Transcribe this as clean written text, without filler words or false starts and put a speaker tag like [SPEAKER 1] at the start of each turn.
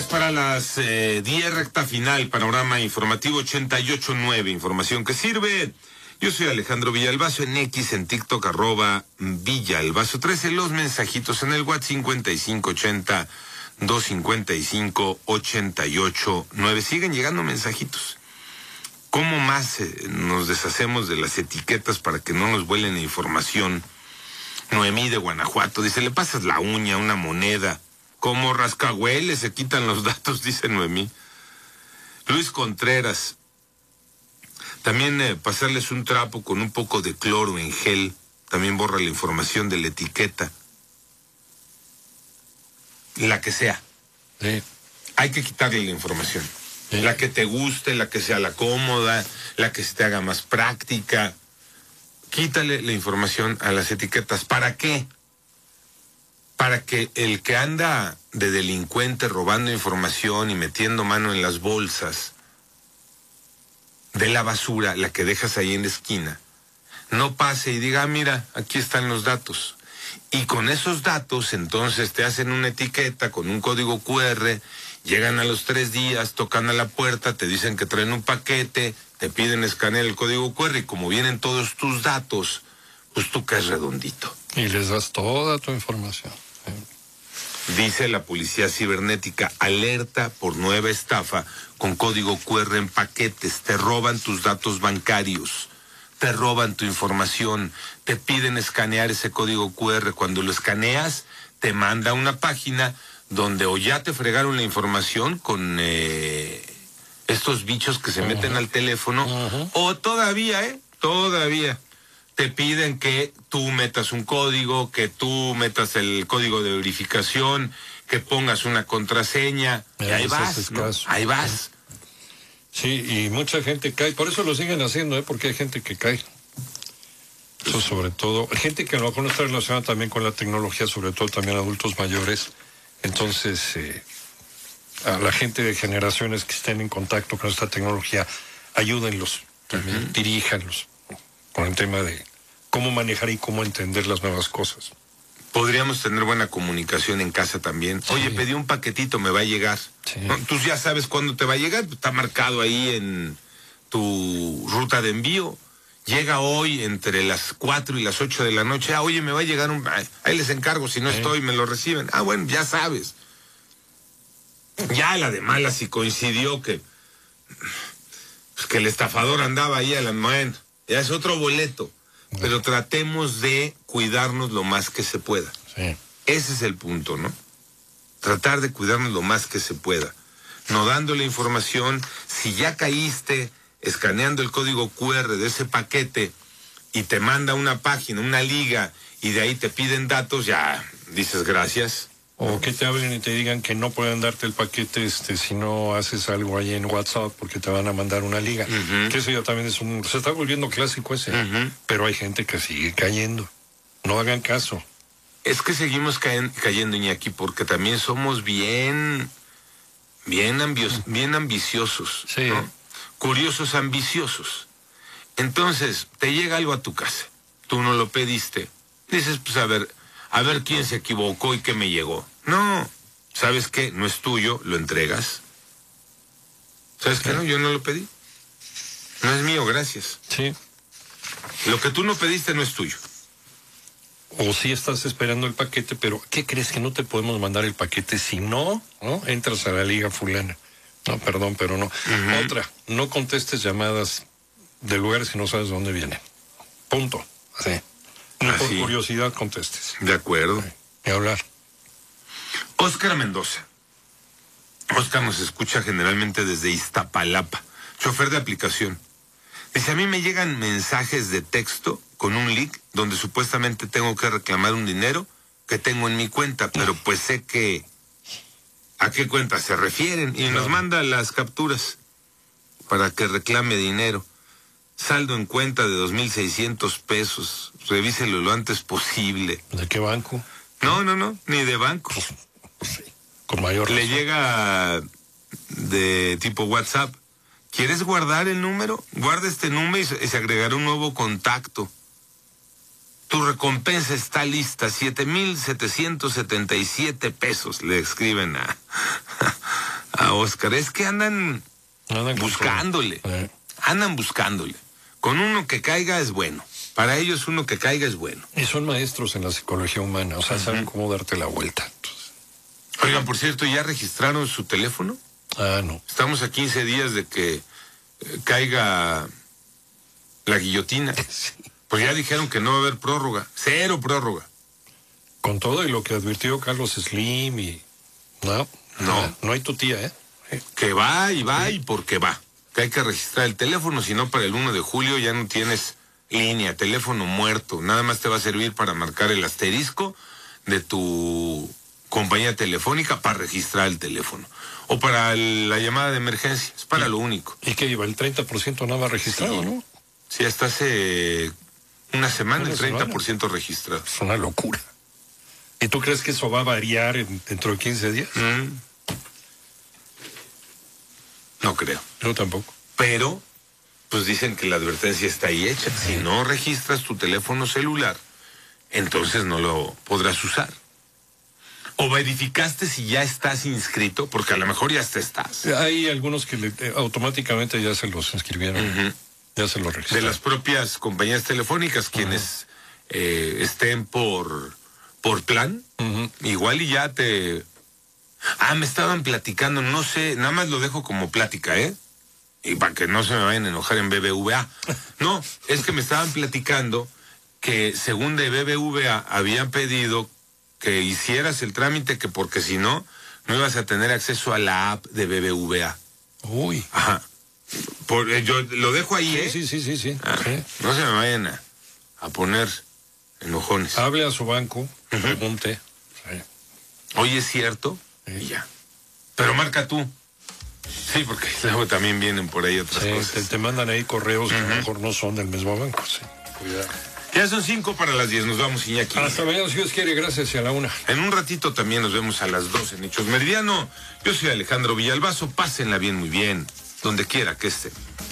[SPEAKER 1] para las 10, recta final, panorama informativo 88.9, información que sirve. Yo soy Alejandro Villalbazo, en X, en TikTok, @Villalbazo13, los mensajitos en el WhatsApp 5580-255-88.9. Siguen llegando mensajitos. ¿Cómo más nos deshacemos de las etiquetas para que no nos vuelen información? Noemí de Guanajuato dice, le pasas la uña, una moneda. Como rascahueles se quitan los datos, dice Noemí. Luis Contreras, también pasarles un trapo con un poco de cloro en gel, también borra la información de la etiqueta. La que sea.
[SPEAKER 2] Sí.
[SPEAKER 1] Hay que quitarle la información.
[SPEAKER 2] Sí.
[SPEAKER 1] La que te guste, la que sea la cómoda, la que se te haga más práctica. Quítale la información a las etiquetas. ¿Para qué? Para que el que anda de delincuente robando información y metiendo mano en las bolsas de la basura, la que dejas ahí en la esquina, no pase y diga, mira, aquí están los datos. Y con esos datos, entonces te hacen una etiqueta con un código QR, llegan a los 3 días, tocan a la puerta, te dicen que traen un paquete, te piden escanear el código QR y como vienen todos tus datos, pues tú caes redondito.
[SPEAKER 2] Y les das toda tu información.
[SPEAKER 1] Dice la policía cibernética, alerta por nueva estafa con código QR en paquetes. Te roban tus datos bancarios, te roban tu información, te piden escanear ese código QR. Cuando lo escaneas, te manda a una página donde o ya te fregaron la información con estos bichos que se meten al teléfono, o todavía te piden que tú metas un código, que tú metas el código de verificación, que pongas una contraseña, y ahí vas, ¿no? Ahí vas.
[SPEAKER 2] Sí, y mucha gente cae, por eso lo siguen haciendo, porque hay gente que cae. Eso sobre todo, gente que a lo mejor no está relacionada también con la tecnología, sobre todo también adultos mayores. Entonces, a la gente de generaciones que estén en contacto con esta tecnología, ayúdenlos, también diríjanlos con el tema de cómo manejar y cómo entender las nuevas cosas.
[SPEAKER 1] Podríamos tener buena comunicación en casa también. Sí. Oye, pedí un paquetito, me va a llegar. Sí. ¿No? Tú ya sabes cuándo te va a llegar, está marcado ahí en tu ruta de envío. Llega hoy entre las 4 y las 8 de la noche. Ah, oye, me va a llegar un... Ahí les encargo, si no estoy, me lo reciben. Ah, bueno, ya sabes. Ya la de mala si coincidió que el estafador andaba ahí a la... Bueno, ya es otro boleto. Pero tratemos de cuidarnos lo más que se pueda.
[SPEAKER 2] Sí.
[SPEAKER 1] Ese es el punto, ¿no? Tratar de cuidarnos lo más que se pueda. No dándole información, si ya caíste escaneando el código QR de ese paquete y te manda una página, una liga, y de ahí te piden datos, ya dices gracias.
[SPEAKER 2] O que te hablen y te digan que no pueden darte el paquete si no haces algo ahí en WhatsApp porque te van a mandar una liga. Que eso ya también se está volviendo clásico ese. Pero hay gente que sigue cayendo. No hagan caso.
[SPEAKER 1] Es que seguimos cayendo, Iñaki, porque también somos bien ambiciosos.
[SPEAKER 2] Sí.
[SPEAKER 1] ¿No? Curiosos, ambiciosos. Entonces, te llega algo a tu casa. Tú no lo pediste. Dices, pues a ver quién se equivocó y qué me llegó. No, ¿sabes qué? No es tuyo, lo entregas. ¿Sabes qué? No, yo no lo pedí. No es mío, gracias.
[SPEAKER 2] Sí.
[SPEAKER 1] Lo que tú no pediste no es tuyo.
[SPEAKER 2] O si estás esperando el paquete, pero ¿qué crees? Que no te podemos mandar el paquete si no entras a la liga fulana. No, perdón, pero no. Otra, no contestes llamadas de lugares que no sabes dónde vienen. Punto. Así. Ni por curiosidad contestes.
[SPEAKER 1] De acuerdo.
[SPEAKER 2] Y hablar.
[SPEAKER 1] Óscar Mendoza. Óscar nos escucha generalmente desde Iztapalapa, chofer de aplicación. Dice, a mí me llegan mensajes de texto con un link donde supuestamente tengo que reclamar un dinero que tengo en mi cuenta, pero pues sé que a qué cuenta se refieren y nos manda las capturas para que reclame dinero. Saldo en cuenta de 2,600 pesos. Revíselo lo antes posible.
[SPEAKER 2] ¿De qué banco?
[SPEAKER 1] No, ni de banco.
[SPEAKER 2] Pues sí, con mayor razón.
[SPEAKER 1] Le llega de tipo WhatsApp. ¿Quieres guardar el número? Guarda este número y se agregará un nuevo contacto. Tu recompensa está lista, 7,777 pesos, le escriben a Oscar, es que andan buscándole. Andan buscándole. Con uno que caiga es bueno. Para ellos uno que caiga es bueno.
[SPEAKER 2] Y son maestros en la psicología humana, o sea, saben cómo darte la vuelta. Entonces...
[SPEAKER 1] Oigan, por cierto, ¿ya registraron su teléfono?
[SPEAKER 2] No.
[SPEAKER 1] Estamos a 15 días de que caiga la guillotina.
[SPEAKER 2] Sí.
[SPEAKER 1] Pues ya dijeron que no va a haber prórroga. 0 prórroga.
[SPEAKER 2] Con todo y lo que advirtió Carlos Slim y... No hay tu tía, ¿eh?
[SPEAKER 1] Que va y porque va. Que hay que registrar el teléfono, si no para el 1 de julio ya no tienes línea, teléfono muerto. Nada más te va a servir para marcar el asterisco de tu compañía telefónica para registrar el teléfono. O para la llamada de emergencia. Es para lo único.
[SPEAKER 2] ¿Y qué iba? El 30% nada más registrado,
[SPEAKER 1] sí.
[SPEAKER 2] ¿no?
[SPEAKER 1] Sí, hasta hace una semana el 30% registrado.
[SPEAKER 2] Es una locura. ¿Y tú crees que eso va a variar dentro de 15 días?
[SPEAKER 1] No creo.
[SPEAKER 2] Yo tampoco.
[SPEAKER 1] Pero, pues dicen que la advertencia está ahí hecha. Si no registras tu teléfono celular, entonces no lo podrás usar. O verificaste si ya estás inscrito, porque a lo mejor ya estás.
[SPEAKER 2] Hay algunos que automáticamente ya se los inscribieron. Ya se los registraron.
[SPEAKER 1] De las propias compañías telefónicas, quienes estén por plan, igual y ya te... me estaban platicando, no sé, nada más lo dejo como plática, y para que no se me vayan a enojar en BBVA. No, es que me estaban platicando que según de BBVA habían pedido que hicieras el trámite, que porque si no, no ibas a tener acceso a la app de BBVA.
[SPEAKER 2] Uy.
[SPEAKER 1] Ajá. Yo lo dejo ahí,
[SPEAKER 2] Sí. Sí.
[SPEAKER 1] No se me vayan a poner enojones.
[SPEAKER 2] Hable a su banco, pregunte. Sí.
[SPEAKER 1] Oye, ¿es cierto?
[SPEAKER 2] Sí.
[SPEAKER 1] Y ya. Pero marca tú. Sí, porque luego también vienen por ahí otras cosas.
[SPEAKER 2] Te mandan ahí correos que a lo mejor no son del mismo banco. Sí. Cuidado.
[SPEAKER 1] Ya son 5 para las 10, nos vamos, Iñaki.
[SPEAKER 2] Hasta mañana, si Dios quiere, gracias, y a la 1.
[SPEAKER 1] En un ratito también nos vemos a las 2 en Hechos Meridiano. Yo soy Alejandro Villalbazo, pásenla bien, muy bien, donde quiera que estén.